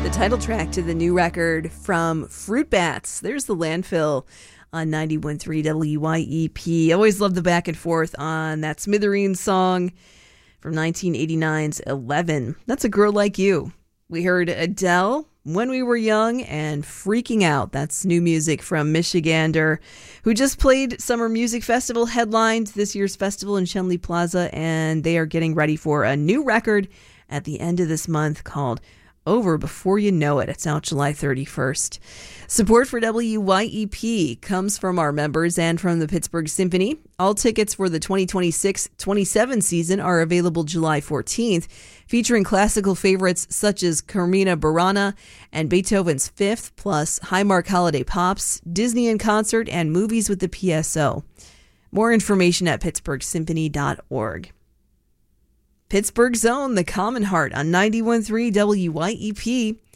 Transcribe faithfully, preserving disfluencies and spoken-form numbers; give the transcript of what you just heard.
the title track to the new record from Fruit Bats. There's the Landfill on ninety-one point three W Y E P. Always love the back and forth on that Smithereens song from nineteen eighty-nine's eleven. That's A Girl Like You. We heard Adele, When We Were Young, and Freaking Out. That's new music from Michigander, who just played Summer Music Festival, headlined this year's festival in Schenley Plaza, and they are getting ready for a new record at the end of this month called Over Before You Know It. It's out July thirty-first. Support for W Y E P comes from our members and from the Pittsburgh Symphony. All tickets for the twenty twenty-six twenty-seven season are available July fourteenth, featuring classical favorites such as Carmina Burana and Beethoven's Fifth, plus Highmark Holiday Pops, Disney in Concert, and movies with the P S O. More information at pittsburgh symphony dot org. Pittsburgh Zone, The Common Heart on ninety-one point three W Y E P.